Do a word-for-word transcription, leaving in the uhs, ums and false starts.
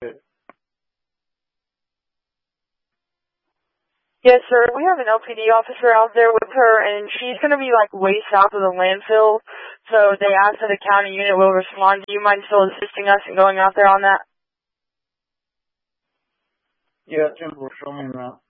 it. Yes, sir. We have an L P D officer out there with her, and she's going to be, like, way south of the landfill, so they asked that the county unit will respond. Do you mind still assisting us in going out there on that? Yeah, Jim will show me around.